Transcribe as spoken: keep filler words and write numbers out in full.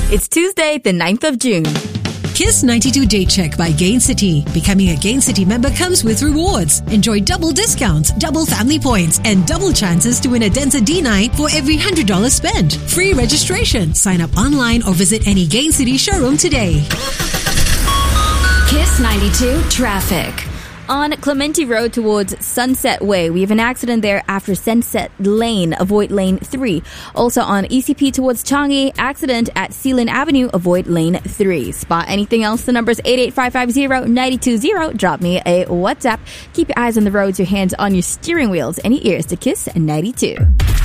It's Tuesday, the ninth of June. Kiss ninety-two Date Check by Gain City. Becoming a Gain City member comes with rewards. Enjoy double discounts, double family points, and double chances to win a Denza D nine for every one hundred dollars spent. Free registration. Sign up online or visit any Gain City showroom today. Kiss ninety-two Traffic. On Clementi Road towards Sunset Way, we have an accident there after Sunset Lane. Avoid lane three. Also on E C P towards Changi, accident at Sealand Avenue. Avoid lane three. Spot anything else? The number's eight eight five five zero nine two zero. Drop me a WhatsApp. Keep your eyes on the roads, your hands on your steering wheels, and your ears to Kiss ninety-two.